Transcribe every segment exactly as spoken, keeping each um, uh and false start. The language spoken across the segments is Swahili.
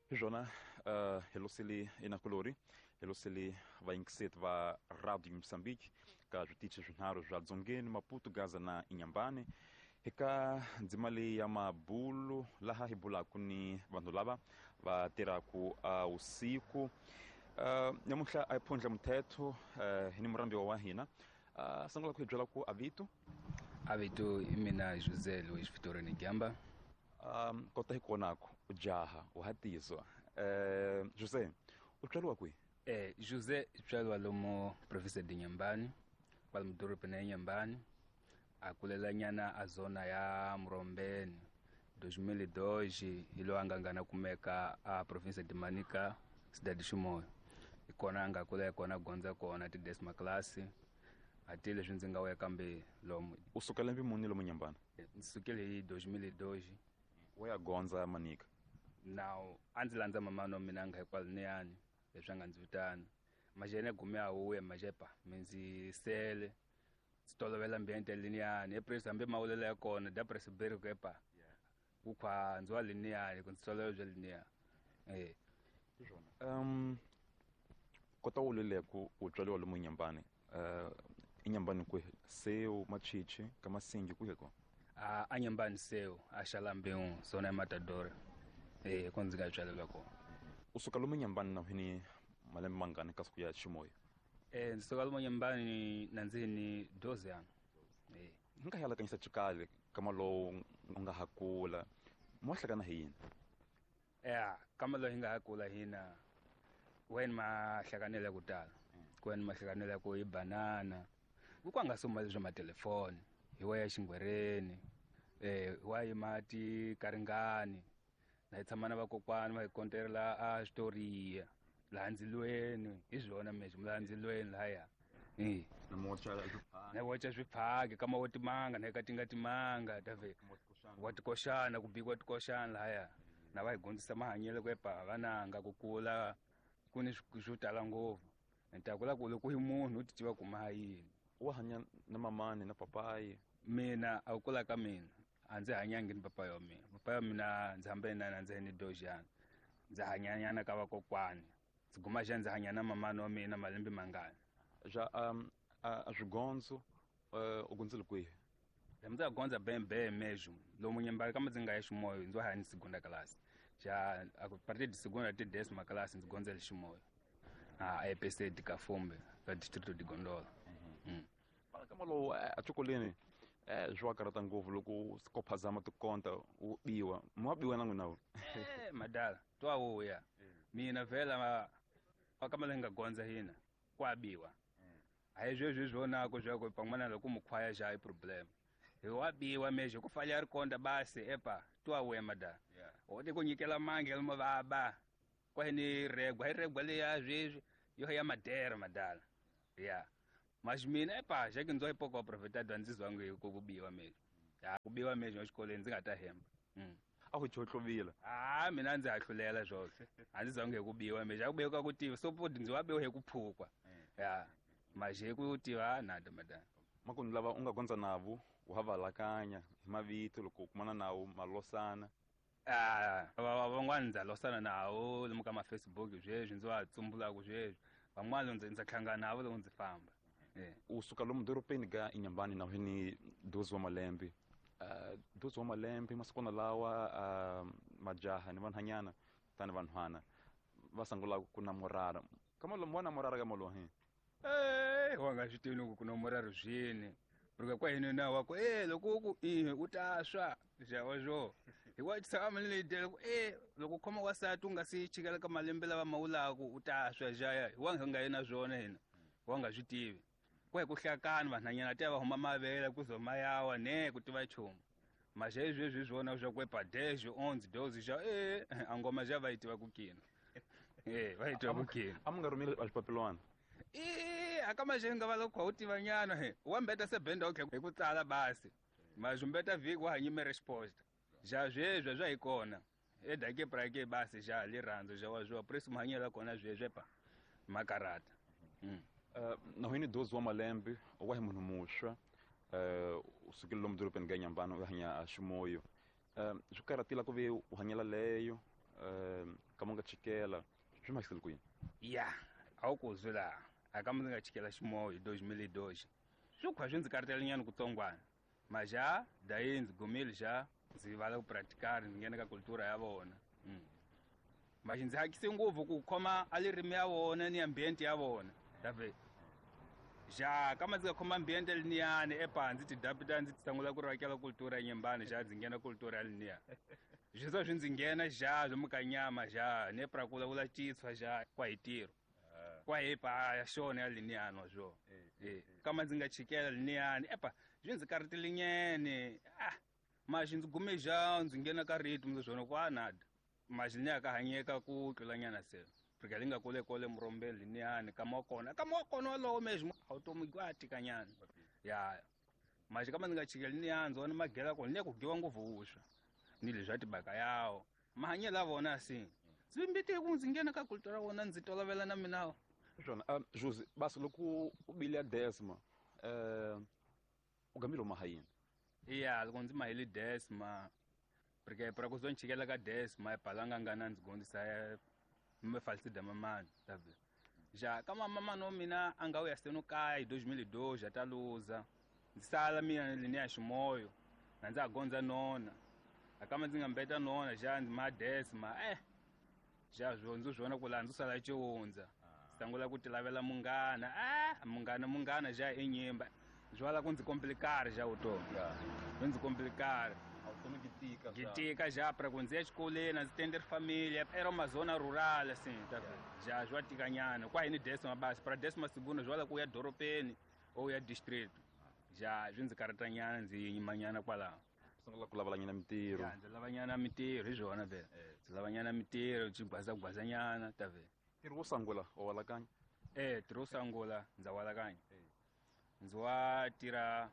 Jona, uh, hello sili inakolori, hello sili va inkiset va Radio Moçambique, ka jutiche junharo jadzongeni Maputo Gaza na Inhambane. Heka ndzimali ya mabulu laha hibulaku ni vanhu lava va tirhaku uh, usiku. Uh, nyamuhla a hi phundla muthetho uh, ni murambiwa wa hina. Uh, sangula ku hi byela ku avitu avitu i mina José Luiz Vitorino Gyamba. Um, kota hi kuonaku ujaha uhatiswa. Uh, José, u tswaliwa kwihi? Eh, José i tswaliwa lomu province de Inhambane, kwala mudorobeni ya Inhambane. A kulela nyana a zona ya Murombeni. dois mil e dois hilo angangana kumeka a province de Manica, cidade de Chimoio. Ikona anga kula ikona gonza kona ti décima classe. Atile junzi nga weka mbe lomu. Usukela mbi muni lomu Inhambane? Nsukele hi dois mil e dois. Waya gonza Manica. Now anzi lanza mamano mina nga hikwala neyani leswi nga ndzi vitana majene gume ahuwe majepa minzi sele sitolovela ambiente lineani epresi ambe mawulela ya kona da presiberi kepa ukwa ndziwa lineani kunsitolovela bya lineani eh um kota wulileku u tswaliwa lomu Inhambane. uh, Inhambane kwihi seu machichi kama singi kwihi ko? a Inhambane seu ashalambe zona ya Matadora. Eh, konzi ka tswalela ko. Usuka lomu Inhambane na hini malembe mangani kasiku ya Chimoio? Eh, nsuka lomu Inhambane nanzini doze yana. Eh, nga hialakanyisa chikale kama lo nga hakula mwahlakana hi yini? yeah, kama lo hinga hakula hina wen ma hlakanela kutala. Kwen ma hlakanela ku ibanana. Kukwanga soma leswa ma telefoni, hiwa ya xingwereni, eh wa yimati karingani. Na hi tshama na vakokwani va hi konterela a xitoriya laha ndzilweni hi zwona meswi laha ndzilweni lahaya eh na mocha zwiphanga na wocha swiphaki kama wo timanga na ka tinga timanga tave wa tikoshana ku bikwa tikoshana lahaya na va hi gondisa mahanyelo ku epa vananga ku kula kuni swo tala ngopfu ntakula ku loko hi munhu u titiva ku mahayini wa hanya na mamani na papai. Mina a kula ka mina anze hanyangi ni papa yo mina papa yo mina ndzambe na ndze ni dojana ndza hanyanyana ka vakokwani ndziguma xa ndzi hanya na mamani wa mina malembe mangani Ja um a swigondzo uh ugundzile kwihi? ndza gonza bembe mesmo lomu Inhambane kama ndzi nga ya Ximoyo ndzi hanya segunda classe ja a partir de segunda te décima classe ndzi gonzela Ximoyo a E P C de Kafumbe ka distrito de Gondola. Mhm. Para kama lo a chokoleni eh jwa karata ngovu loko sikophazama tikonta u biwa mwabiwa nangu nawo. Eh madala twa uya mina vela ma kama lenga gonza hina kwabiwa hayi zwezwi zwonako zwako pamwana loko mukhwaya ja i problem hi wabiwa meshe ku falla ri konda basi epa twa uya madala ode ku nyikela mange limo baba kwa ni regwa hi regwa le ya zwezwi yo ya madera madala ya mas mina epa ja ke ndzo ipoko profetado ndzizwa ngo ku kubiwa meshe ya kubiwa meshe exikoleni ndzi nga ta hemba mm A hu chohlovila. ah mina ndzi hahlulela zwona a ndzi zange kubiwa meshe akubeka kutiva so podi ndzi wabiwa he kuphukwa ya maje ku tiva nada madala Makuni lava unga gonza navo u havalakanya hi mavito loko kumana nawo malosana. ah van'wana ndzi losana nawo lomu ka ma Facebook zwezwi ndzi wa tsumbula ku zwezwi van'wana ndzi ndzi hlangana navo loko ndzi famba eh Usuka lomu doropeni ga Inhambane na hini dozi wa malembe. Uh, dozi wa malembe masikona lawa uh, majaha ni vanhanyana tani vanhwana vasangula ku namorara kama lo mwana morara kama lo he eh wanga xitini ku kuna moraro zwini porque kwa hina na wako eh loko ku eh utaswa jawa jo hi wa tsama le dele eh loko khoma wasati unga si chikela ka malembe lava mawulako utaswa jaya wanga nga yena zwona hina wanga zwitivi kwa ku hlakana vanhanyana ta va huma mavela kuzoma yawa ne ku tiva chumu maje zwezwi zwona zwa kwepa deje onze doze ja eh angoma ja va itiva ku kina eh va itiva ku kina amunga rumile alpapilwana eh akama jenga va lokho utiva nyana he wambeta se benda okay hi ku tsala basi majumbeta viki wa hanyime resposta ja zwezwi zwa ikona edake prake basi ja liranzo ja wa zwa presi mhanyela kona zwezwi pa makarata mm uh, na hini dozi wa malembe wa munhu mushwa uh, usukile lomu doropeni ga Inhambane u hanya a Ximoyo. uh, Swi karatila ku ve u hanyela leyo uh, kama nga chikela swimaxile kuyini ya a wu kuzwi laha a kama ndzi nga chikela ximoya hi dois mil e dois swi kha swi ndzi karhatelenyana kutsongwana ma ja dayi ndzi gumile ja ndzi vala ku practicar ndzi nghena ka kultura ya vona mm. ma ndzi hakise ngopfu ku khoma alirimi ya vona ni ambiente ya vona tave ja kama ndzi nga khoma ambiente liniyani epa ndzi ti dapita ndzi sangula ku rakela kultura ya Nyembane ja ndzi nghena kultura ya liniya zwizo swi ndzi nghena ja zwi mukanyama ja ne pra kula vula titswa ja kwa hitiro kwa hepa ya shona ya liniyani wa zwo eh kama ndzi nga chikela liniyani epa zwi ndzi karhatelenyene ah maji ndzi gume ja ndzi nghena ka rhythm ndzi zwona kwa nada maji ni aka hanyeka ku tlulanyana se porque linga kule kole mrombeni liniyani kama kona kama kona lo mesmo automi kwati kanyana ya maji kama ndzi nga chikela liniyani zona magela ko ne ku giwa nguvu usha ni leswa tibaka yawo mahanyela vona si swimbite ku ndzi nghena ka kultura vona ndzi tolovela na mina swona um, Jose basi loko u bile ya Desma uh, u gamile mahayini iya loko ndzi mahile Desma porque para ku zonchikela ka Desma ipalanga ngana ndzi gondisa me falsida mamani tabe ja kama mama no mina anga u ya seno kaya hi dois mil e dois ja taluza ndzi sala mina lini ya ximoyo na ndzi agonza nona akama ndzi nga mbeta nona ja ndzi ma Desma eh ja zwo ndzi zwona ku la ndzi sala chiwundza sangula ku tilavela munghana ah munghana munghana ja enyimba zwala ku ndzi complicar ja uto ndzi complicar automatica gitika ja para ku ndzi ya xikoleni ndzi tender família era uma zona rural assim tá já já tikanyana kwa hini Desma basi para Desma segundo zwala ku ya doropeni ou ya distrito já ndzi karatanyana ndzi yimanyana kwala sungula ku lavalanyana mintirho ya ndzi lavanyana mintirho hi zwona vele ndzi lavanyana mintirho ndzi gwaza gwazanyana ta vele ntirho wo sangula wa walakanya eh ntirho wo sangula ndza walakanya ndzi wa tira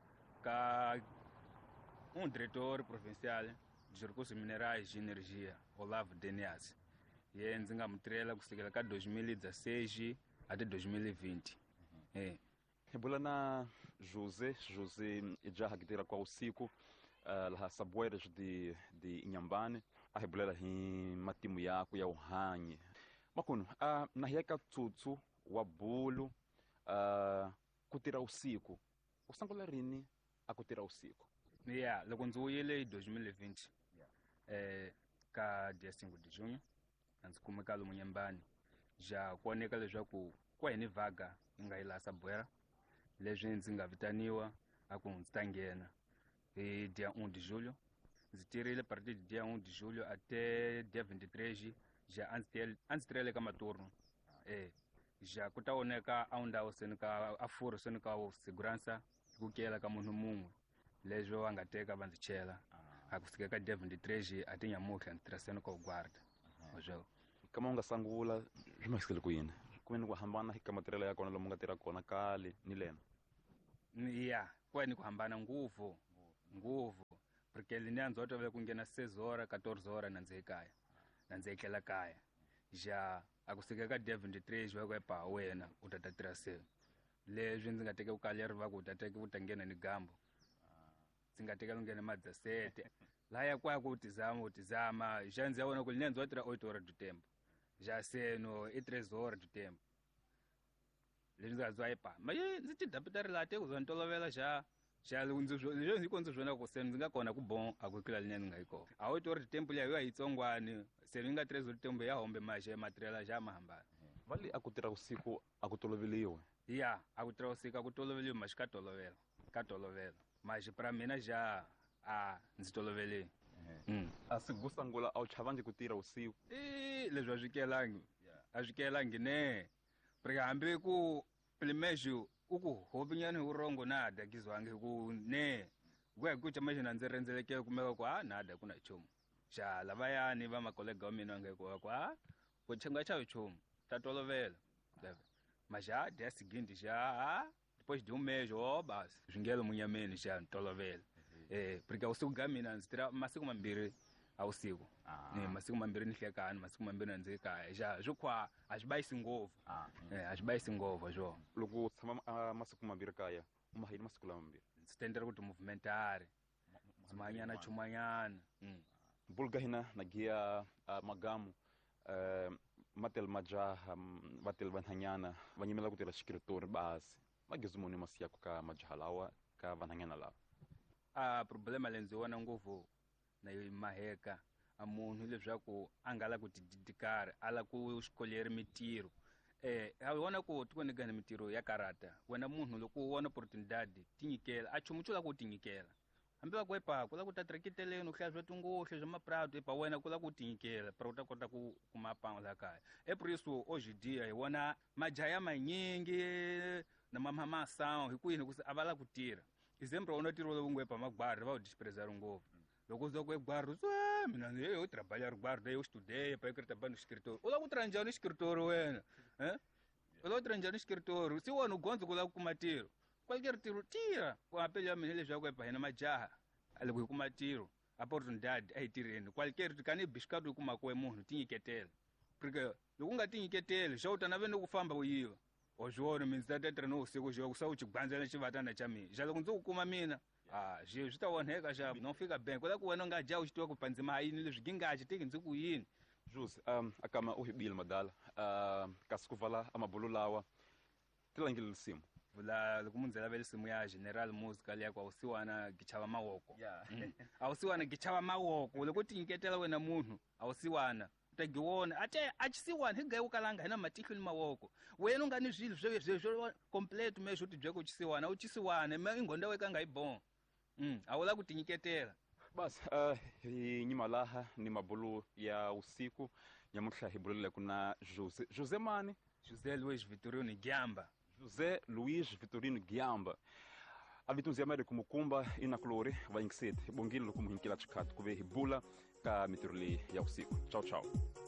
ka um diretor provincial de recursos minerais de energia Olavo Denias ye ndzi nga mutirhela kusukela ka dois mil e dezesseis até dois mil e vinte eh hi bula na Jose Jose i jaha ki tirha kwa usiku uh, laha Sabuedas de de Inhambane a hi bulela hi matimu yako ya uhanyi makunu uh, na hiyaka tsutsu wa bulu uh, ku tirha usiku u sangula rini a ku tirha usiku ya loko ndzi wuyile hi dois mil e vinte eh ka dia cinco de junho ndzi kumeka lomu Nyembane ja kuoneka leswaku ku hini vaga yi nga yi laha Sabuera leswi ndzi nga vitaniwa a ku ndzi ta nghena hi dia um de julho ndzi tirile partir de dia um de julho até dia vinte e três ja a ndzi tirhele ka maturno eh ja ku ta oneka a ndhawu seni ka a furo seni ka segurança ku kela ka munhu mumwe leswo va nga teka va ndzi chela a kusukela ka dia vinte e três ati nyamutlha ndzi tirha seni ka guarda wazwo kama u nga sangula swi maxisele ku yini ku ni ku hambana hi ka matirhelo ya kona lomu nga tirha kona kale ni lena ya kwa ni ku hambana nguvu nguvu porque liniya ndzi tolovela ku nghena seis horas quatorze horas na ndzi ekaya na ndzi etlela kaya ja a kusukela ka dia vinte e três va ku epa wena u ta ta tirha se leswi ndzi nga teke ku kaleri va ku u ta teke u ta nghena ni gambo ndzi nga teka lungene madzasete la ya kwa ku tizama u tizama ja ndzi ya vona ku liniya ndzi wa tirha oito horas do tempo ja seno i três horas do tempo leswi ndzi nga zwa epa ma ye ndzi ti dapita ri laha te ku zwa ni tolovela ja ja loko ndzi leswi ndzi ko ndzi zwona ku seno ndzi nga kona ku bon a ku kila liniya ni nga yi kona a oito horas do tempo liya yo hi tsongwani seno yi nga três horas do tempo ya hombe maxe matirhela ja ma hambana vali a ku tirha usiku a ku toloveliwe ya a ku tirha usiku a ku toloveliwe maxi ka tolovela ka tolovela maxi para mina ja a ndzi tolovele mm. a siku sangula a wu chavangi ku tirha usiku i leswi a swi kelangi a swi kelangi ne porque hambi ku primejo u ku hovinyana hi urongo na ha dakizwangi ku ne ku ya hi ku chama xina ndzi rhendzeleke kumeka ku a na ha da ku na chomu xa lavayani va makolega wa mina va nga ku ku a ku chenga xa chomu ta tolovela maxa dia seguinte xa a depois de um mês ó basi swi ngelo munyameni xa ni tolovela eh porque usiku ga mina ndzi tirha masiku mambirhi a usiku eh masiku mambirhi ni hlekani masiku mambirhi ndzi kaya xa swi khwa a swi bayisi ngopfu eh a swi bayisi ngopfu swo loko u tshama masiku mambirhi kaya u mahayini masiku lamambirhi ndzi tendera ku ti movimentari ndzi mahanyana chumanyana bulga hina nagia uh, magamu uh, matel majaha matel vanhanyana vanyimela kutela escritor base magizumuni masiako ka majahalawa ka vanhanyana la a problema lenziwana nguvu na maheka a munhu leswaku angala ku tididikara ala ku escolher mitiro eh awona ku tikonegana mitiro ya karata wena munhu loko u wona opportunidade tinyikela a chumuchula ku tinyikela hambi va kwepa kula ku tatrekiteleni u hlaya swa tingohle swa maprato epa wena kula ku tinyikela para u ta kota ku kuma pango la kaya e por isso hoje dia hi wona majaya manyingi na mama masango hikwini ku avala ku tira exemplo ona tiro lo ngwepa magbarra va u desprezar ngopfu loko uza ku egbarra swa mina eu trabalhar guarda eu estudei para eu trabalhar no escritório u la ku tranjana no escritório wena eh u la ku tranjana no escritório se wona u gonzo kula ku kuma tiro qualquer tiro tira com a pele a menina já vai para na majaha ali com uma tiro a oportunidade aí tirando qualquer cane biscado com uma coisa muito tinha que ter porque eu nunca tinha que ter já outra na vendo que famba o iva o jogo me está treinou o seu jogo só o chibanza na chivata na chami já não consigo com uma mina ah Jesus está onega já não fica bem quando eu não gaja o estou com panzima aí nos gingaje tem que com yin Jus um akama uhibil madala uh kaskuvala amabululawa tilangile simu la kumunzela vele simu ya general music ali kwa usiwana gichava mawoko yeah mm. Ausiwana gichava mawoko lokuti inketela wena munhu ausiwana utagiwona ate achisiwana higaye ukalanga hina matihlo ni mawoko wena ungani zwilo zwe zwe complete mesho utijwe ku chisiwana uchisiwana me ingonda weka ngayibon mm awula kutinyiketela bas uh nyimalaha ni mabulu ya usiku nyamuhla hibulile kuna Jose Jose mani Jose Luis Vitorino Giamba José Luiz Vitorino Giamba avitunzi amere kumukumba ina klore va inksete bongilo kumuhinkila chikatu kuve hibula ka miturli ya usiku. Ciao ciao.